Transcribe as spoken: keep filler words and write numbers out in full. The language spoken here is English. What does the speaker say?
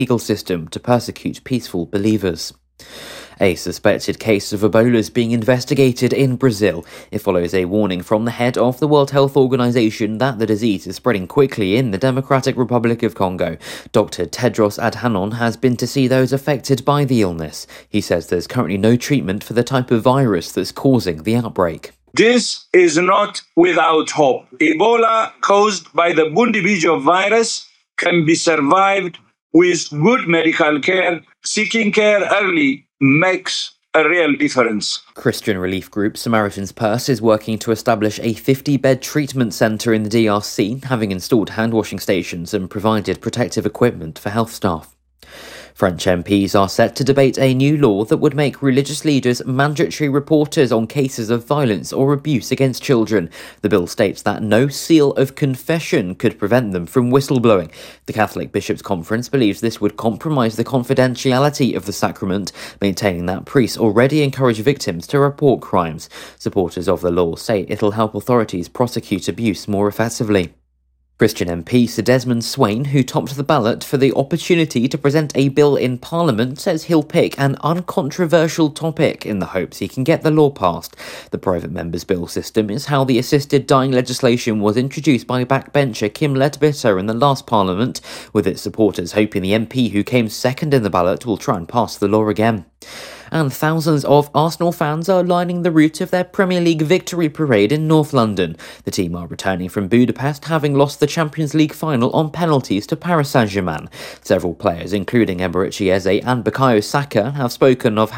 legal system to persecute peaceful believers. A suspected case of Ebola is being investigated in Brazil. It follows a warning from the head of the World Health Organization that the disease is spreading quickly in the Democratic Republic of Congo. Doctor Tedros Adhanom has been to see those affected by the illness. He says there's currently no treatment for the type of virus that's causing the outbreak. This is not without hope. Ebola, caused by the Bundibugyo virus, can be survived with good medical care. Seeking care early makes a real difference. Christian relief group Samaritan's Purse is working to establish a fifty-bed treatment centre in the D R C, having installed hand-washing stations and provided protective equipment for health staff. French M Ps are set to debate a new law that would make religious leaders mandatory reporters on cases of violence or abuse against children. The bill states that no seal of confession could prevent them from whistleblowing. The Catholic Bishops' Conference believes this would compromise the confidentiality of the sacrament, maintaining that priests already encourage victims to report crimes. Supporters of the law say it'll help authorities prosecute abuse more effectively. Christian M P Sir Desmond Swayne, who topped the ballot for the opportunity to present a bill in Parliament, says he'll pick an uncontroversial topic in the hopes he can get the law passed. The private member's bill system is how the assisted dying legislation was introduced by backbencher Kim Leadbitter in the last Parliament, with its supporters hoping the M P who came second in the ballot will try and pass the law again. And thousands of Arsenal fans are lining the route of their Premier League victory parade in North London. The team are returning from Budapest, having lost the Champions League final on penalties to Paris Saint-Germain. Several players, including Eberechi Eze and Bukayo Saka, have spoken of